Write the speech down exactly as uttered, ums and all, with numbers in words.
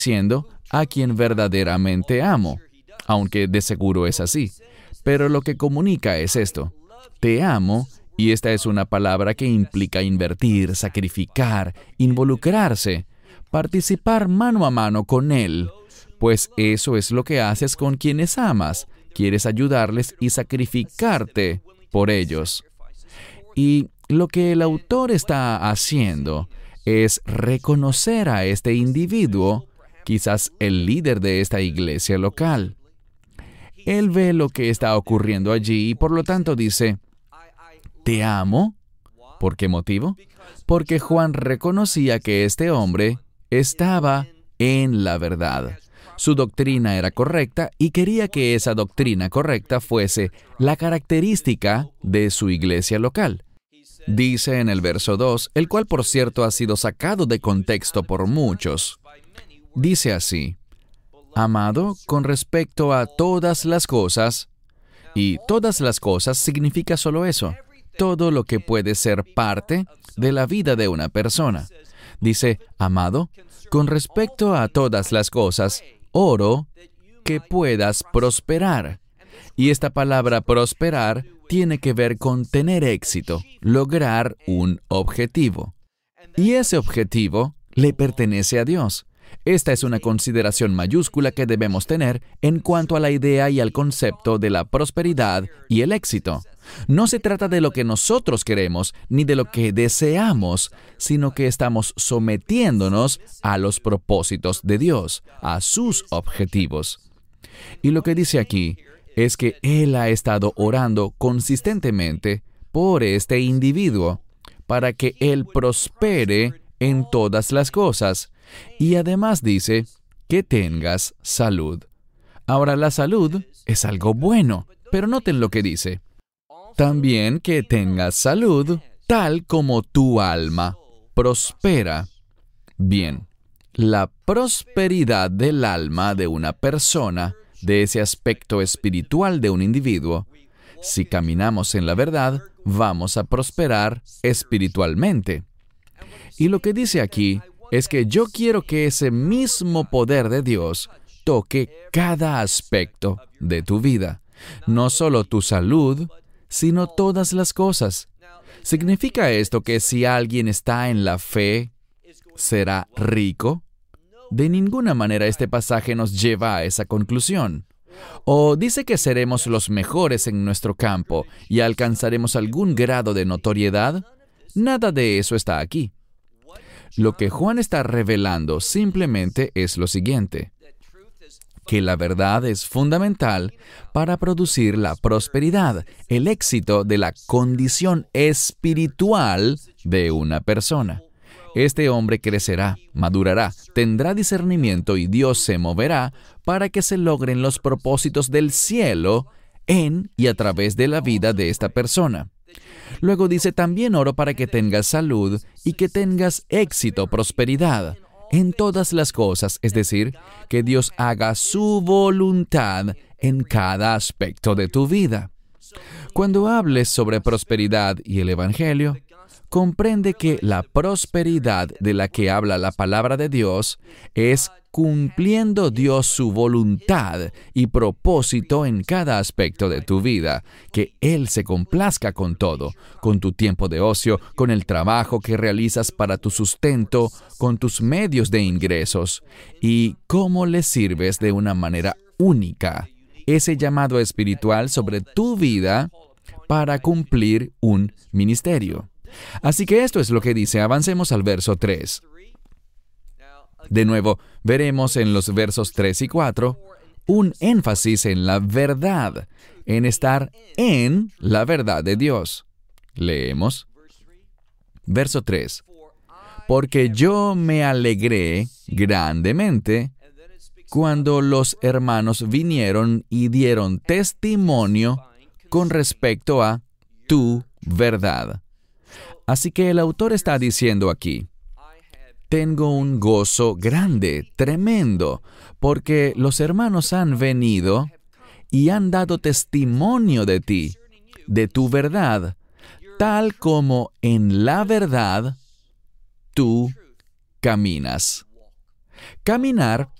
diciendo a quien verdaderamente amo, aunque de seguro es así. Pero lo que comunica es esto: te amo, y esta es una palabra que implica invertir, sacrificar, involucrarse, participar mano a mano con Él, pues eso es lo que haces con quienes amas. Quieres ayudarles y sacrificarte por ellos. Y lo que el autor está haciendo es reconocer a este individuo, quizás el líder de esta iglesia local. Él ve lo que está ocurriendo allí y por lo tanto dice: ¿te amo? ¿Por qué motivo? Porque Juan reconocía que este hombre estaba en la verdad. Su doctrina era correcta y quería que esa doctrina correcta fuese la característica de su iglesia local. Dice en el verso dos, el cual por cierto ha sido sacado de contexto por muchos. Dice así: amado, con respecto a todas las cosas, y todas las cosas significa solo eso, todo lo que puede ser parte de la vida de una persona. Dice, amado, con respecto a todas las cosas, oro que puedas prosperar. Y esta palabra prosperar tiene que ver con tener éxito, lograr un objetivo. Y ese objetivo le pertenece a Dios. Esta es una consideración mayúscula que debemos tener en cuanto a la idea y al concepto de la prosperidad y el éxito. No se trata de lo que nosotros queremos ni de lo que deseamos, sino que estamos sometiéndonos a los propósitos de Dios, a sus objetivos. Y lo que dice aquí es que Él ha estado orando consistentemente por este individuo para que Él prospere en todas las cosas. Y además dice que tengas salud. Ahora, la salud es algo bueno, pero noten lo que dice. También que tengas salud, tal como tu alma prospera. Bien, la prosperidad del alma de una persona, de ese aspecto espiritual de un individuo, si caminamos en la verdad, vamos a prosperar espiritualmente. Y lo que dice aquí es que yo quiero que ese mismo poder de Dios toque cada aspecto de tu vida. No solo tu salud, sino todas las cosas. ¿Significa esto que si alguien está en la fe, será rico? De ninguna manera este pasaje nos lleva a esa conclusión. O dice que seremos los mejores en nuestro campo y alcanzaremos algún grado de notoriedad. Nada de eso está aquí. Lo que Juan está revelando simplemente es lo siguiente: que la verdad es fundamental para producir la prosperidad, el éxito de la condición espiritual de una persona. Este hombre crecerá, madurará, tendrá discernimiento y Dios se moverá para que se logren los propósitos del cielo en y a través de la vida de esta persona. Luego dice, también oro para que tengas salud y que tengas éxito, prosperidad en todas las cosas, es decir, que Dios haga su voluntad en cada aspecto de tu vida. Cuando hables sobre prosperidad y el Evangelio, comprende que la prosperidad de la que habla la palabra de Dios es cumpliendo Dios su voluntad y propósito en cada aspecto de tu vida, que Él se complazca con todo, con tu tiempo de ocio, con el trabajo que realizas para tu sustento, con tus medios de ingresos, y cómo le sirves de una manera única ese llamado espiritual sobre tu vida para cumplir un ministerio. Así que esto es lo que dice. Avancemos al verso tres. De nuevo, veremos en los versos tres y cuatro un énfasis en la verdad, en estar en la verdad de Dios. Leemos. Verso tres. Porque yo me alegré grandemente cuando los hermanos vinieron y dieron testimonio con respecto a tu verdad. Así que el autor está diciendo aquí, tengo un gozo grande, tremendo, porque los hermanos han venido y han dado testimonio de ti, de tu verdad, tal como en la verdad tú caminas. Caminar